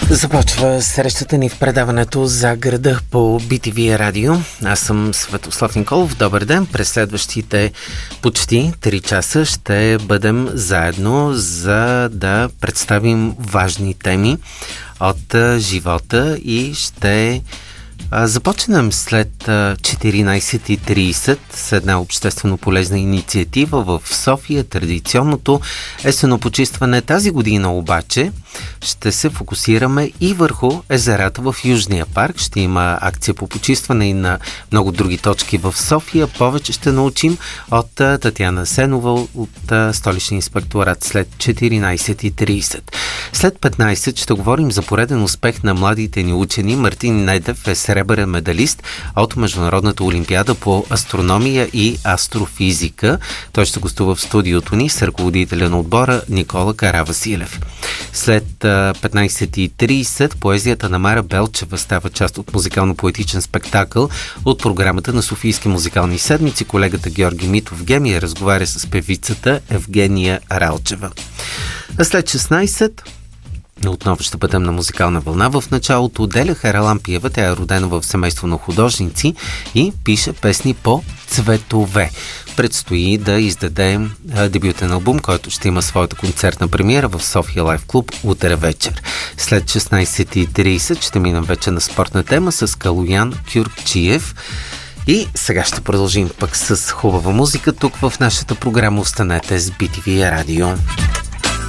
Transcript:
Започва срещата ни в предаването за града по BTV радио. Аз съм Светослав Николов. Добър ден. През следващите почти 3 часа ще бъдем заедно, за да представим важни теми от живота и ще започнем след 14:30 с една обществено полезна инициатива в София, традиционното есенно почистване. Тази година обаче ще се фокусираме и върху езерата в Южния парк. Ще има акция по почистване и на много други точки в София. Повече ще научим от Татяна Сенова от Столичния инспекторат след 14:30. След 15 ще говорим за пореден успех на младите ни учени. Мартин Недев е сребърен медалист от Международната олимпиада по астрономия и астрофизика. Той ще гостува в студиото ни с ръководителя на отбора Никола Каравасилев. След 15:30 поезията на Мара Белчева става част от музикално-поетичен спектакъл от програмата на Софийски музикални седмици. Колегата Георги Митов Гемия разговаря с певицата Евгения Ралчева. А след 16 отново ще бъдем на музикална вълна. В началото Деля Харалампиева, тя е родена в семейство на художници и пише песни по цветове. Предстои да издаде дебютен албум, който ще има своята концертна премиера в София Лайф Клуб утре вечер. След 16:30 ще минем вече на спортна тема с Калоян Кюркчиев. И сега ще продължим пък с хубава музика тук в нашата програма. Останете с BTV радио.